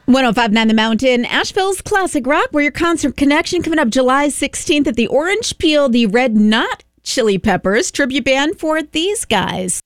105.9 The Mountain, Asheville's classic rock. We're your concert connection coming up July 16th at the Orange Peel, the Red Knot Chili Peppers tribute band for these guys.